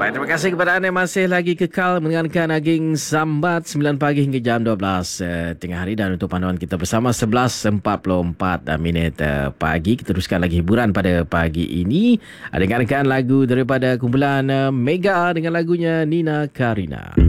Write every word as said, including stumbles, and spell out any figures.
Alright, terima kasih kepada anda yang masih lagi kekal mendengarkan Aging Sambat sembilan pagi hingga jam dua belas uh, tengah hari. Dan untuk panduan kita bersama sebelas empat puluh empat minit uh, pagi. Kita teruskan lagi hiburan pada pagi ini. Uh, dengarkan lagu daripada kumpulan uh, Mega dengan lagunya Nina Karina.